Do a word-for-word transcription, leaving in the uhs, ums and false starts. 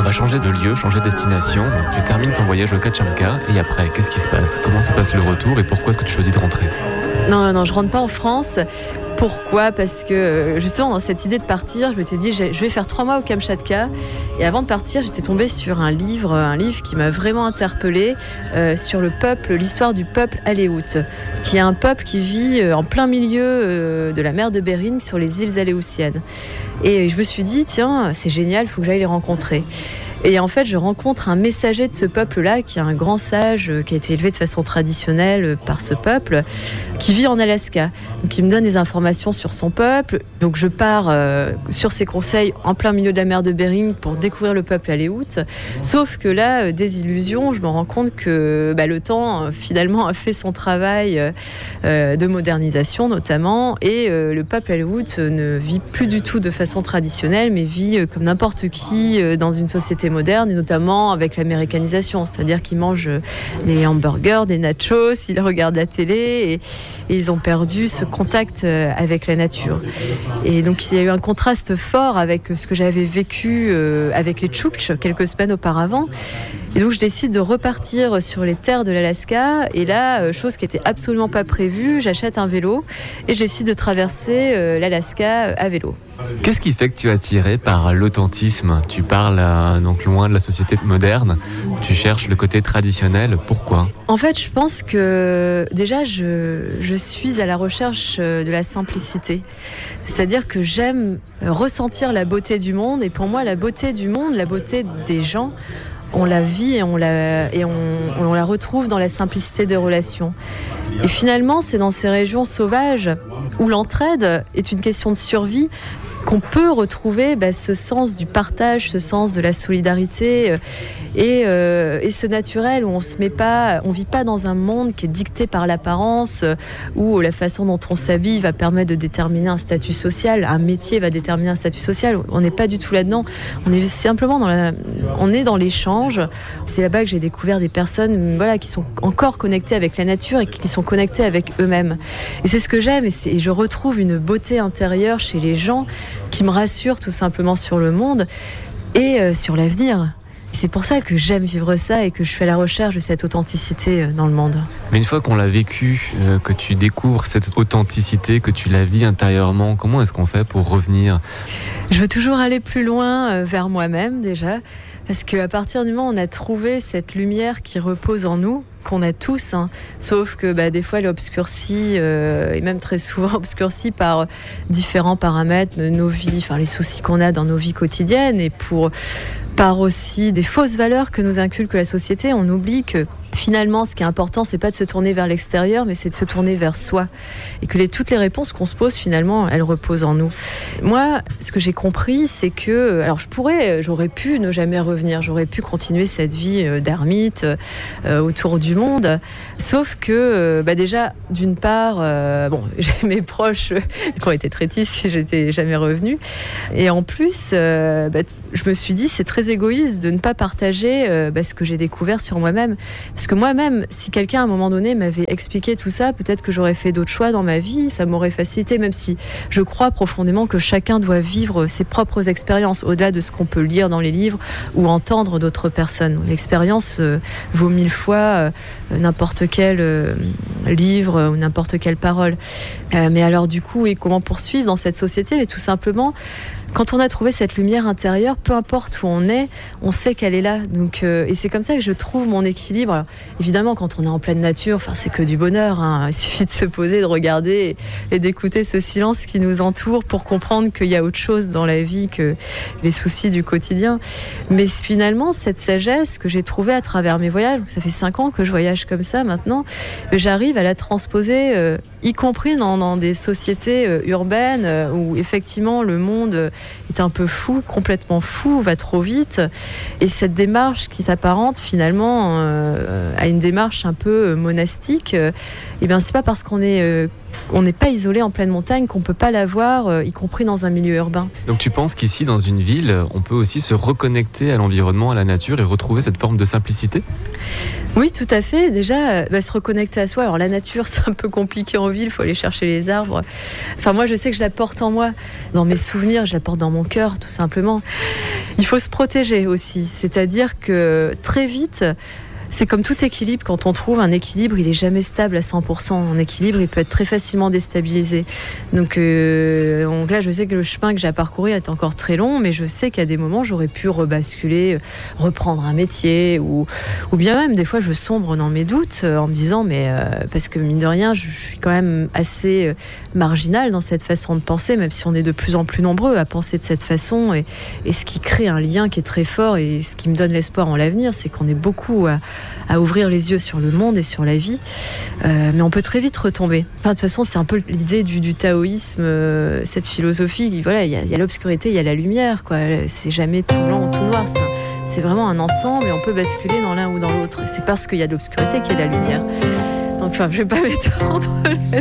On va changer de lieu, changer de destination. Donc, tu termines ton voyage au Kachinka et après, qu'est-ce qui se passe? Comment se passe le retour et pourquoi est-ce que tu choisis de rentrer? Non, non, je rentre pas en France. Pourquoi ? Parce que justement dans cette idée de partir, je m'étais dit je vais faire trois mois au Kamchatka. Et avant de partir, j'étais tombée sur un livre, un livre qui m'a vraiment interpellée euh, sur le peuple, l'histoire du peuple Aléoute, qui est un peuple qui vit euh, en plein milieu euh, de la mer de Bering sur les îles Aléoutiennes. Et je me suis dit tiens, c'est génial, il faut que j'aille les rencontrer. Et en fait, je rencontre un messager de ce peuple-là, qui est un grand sage, qui a été élevé de façon traditionnelle par ce peuple, qui vit en Alaska. Donc, il me donne des informations sur son peuple. Donc, je pars euh, sur ses conseils en plein milieu de la mer de Bering pour découvrir le peuple Aléoute. Sauf que là, euh, désillusion, je me rends compte que bah, le temps, euh, finalement, a fait son travail euh, de modernisation, notamment. Et euh, le peuple Aléoute ne vit plus du tout de façon traditionnelle, mais vit euh, comme n'importe qui euh, dans une société moderne, et notamment avec l'américanisation, c'est-à-dire qu'ils mangent des hamburgers, des nachos, ils regardent la télé et, et ils ont perdu ce contact avec la nature. Et donc il y a eu un contraste fort avec ce que j'avais vécu avec les Tchouktches quelques semaines auparavant. Et donc je décide de repartir sur les terres de l'Alaska, et là, chose qui n'était absolument pas prévue, j'achète un vélo et je décide de traverser l'Alaska à vélo. Qu'est-ce qui fait que tu es attiré par l'authentisme? Tu parles euh, donc loin de la société moderne, tu cherches le côté traditionnel, pourquoi? En fait, je pense que déjà, je, je suis à la recherche de la simplicité. C'est-à-dire que j'aime ressentir la beauté du monde, et pour moi, la beauté du monde, la beauté des gens, on la vit et on la, et on, on la retrouve dans la simplicité des relations. Et finalement, c'est dans ces régions sauvages où l'entraide est une question de survie qu'on peut retrouver bah, ce sens du partage, ce sens de la solidarité euh, et, euh, et ce naturel où on se met pas, on vit pas dans un monde qui est dicté par l'apparence, euh, où la façon dont on s'habille va permettre de déterminer un statut social, un métier va déterminer un statut social. On n'est pas du tout là-dedans. On est simplement dans la, on est dans l'échange. C'est là-bas que j'ai découvert des personnes, voilà, qui sont encore connectées avec la nature et qui sont connectées avec eux-mêmes. Et c'est ce que j'aime. Et, c'est, et je retrouve une beauté intérieure chez les gens qui me rassure tout simplement sur le monde et euh, sur l'avenir. C'est pour ça que j'aime vivre ça et que je suis à la recherche de cette authenticité dans le monde. Mais une fois qu'on l'a vécu, euh, que tu découvres cette authenticité, que tu la vis intérieurement, comment est-ce qu'on fait pour revenir? Je veux toujours aller plus loin euh, vers moi-même déjà, parce qu'à partir du moment où on a trouvé cette lumière qui repose en nous, qu'on a tous, hein, sauf que bah, des fois elle est obscurcie, euh, et même très souvent obscurcie par différents paramètres de nos vies, enfin les soucis qu'on a dans nos vies quotidiennes, et pour par aussi des fausses valeurs que nous inculque la société. On oublie que finalement, ce qui est important, c'est pas de se tourner vers l'extérieur, mais c'est de se tourner vers soi. Et que les, toutes les réponses qu'on se pose, finalement, elles reposent en nous. Moi, ce que j'ai compris, c'est que... Alors, je pourrais, j'aurais pu ne jamais revenir. J'aurais pu continuer cette vie d'ermite euh, autour du monde. Sauf que, bah déjà, d'une part, euh, bon, j'ai mes proches qui ont été traitistes si j'étais jamais revenue. Et en plus, euh, bah, je me suis dit, c'est très égoïste de ne pas partager euh, bah, ce que j'ai découvert sur moi-même. Parce que moi-même, si quelqu'un à un moment donné m'avait expliqué tout ça, peut-être que j'aurais fait d'autres choix dans ma vie, ça m'aurait facilité, même si je crois profondément que chacun doit vivre ses propres expériences, au-delà de ce qu'on peut lire dans les livres ou entendre d'autres personnes. L'expérience euh, vaut mille fois euh, n'importe quel euh, livre ou n'importe quelle parole. Euh, mais alors du coup, et comment poursuivre dans cette société? Mais tout simplement, quand on a trouvé cette lumière intérieure, peu importe où on est, on sait qu'elle est là. Donc, euh, et c'est comme ça que je trouve mon équilibre. Alors, évidemment, quand on est en pleine nature, enfin, c'est que du bonheur, hein. Il suffit de se poser, de regarder et, et d'écouter ce silence qui nous entoure pour comprendre qu'il y a autre chose dans la vie que les soucis du quotidien. Mais finalement, cette sagesse que j'ai trouvée à travers mes voyages, donc ça fait cinq ans que je voyage comme ça maintenant, j'arrive à la transposer, euh, y compris dans, dans des sociétés euh, urbaines euh, où effectivement le monde euh, est un peu fou, complètement fou, va trop vite. Et cette démarche qui s'apparente finalement euh, à une démarche un peu monastique, euh, et bien c'est pas parce qu'on est euh, on n'est pas isolé en pleine montagne qu'on peut pas l'avoir, euh, y compris dans un milieu urbain. Donc tu penses qu'ici, dans une ville, on peut aussi se reconnecter à l'environnement, à la nature et retrouver cette forme de simplicité? Oui, tout à fait. Déjà, bah, se reconnecter à soi. Alors la nature, c'est un peu compliqué en ville, il faut aller chercher les arbres. Enfin moi, je sais que je la porte en moi. Dans mes souvenirs, je la porte dans mon cœur, tout simplement. il faut se protéger aussi. C'est-à-dire que très vite, c'est comme tout équilibre, quand on trouve un équilibre, il n'est jamais stable à cent pour cent. Un équilibre, il peut être très facilement déstabilisé. Donc, euh, donc là, je sais que le chemin que j'ai à parcourir est encore très long, mais je sais qu'à des moments, j'aurais pu rebasculer, reprendre un métier, ou, ou bien même, des fois, je sombre dans mes doutes euh, en me disant, mais euh, parce que mine de rien, je suis quand même assez euh, marginale dans cette façon de penser, même si on est de plus en plus nombreux à penser de cette façon, et, et ce qui crée un lien qui est très fort, et ce qui me donne l'espoir en l'avenir, c'est qu'on est beaucoup à à ouvrir les yeux sur le monde et sur la vie, euh, mais on peut très vite retomber. Enfin, de toute façon, c'est un peu l'idée du, du taoïsme, euh, cette philosophie. Voilà, il y, y a l'obscurité, il y a la lumière, quoi. C'est jamais tout blanc ou tout noir. C'est, c'est vraiment un ensemble et on peut basculer dans l'un ou dans l'autre. Et c'est parce qu'il y a de l'obscurité qu'il y a de la lumière. Donc, enfin, je vais pas m'étendre là-dessus.